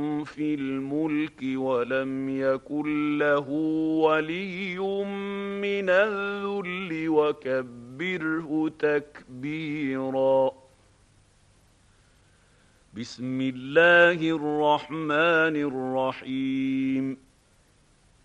في الملك ولم يكن له ولي من الذل وكبره تكبيرا. بسم الله الرحمن الرحيم.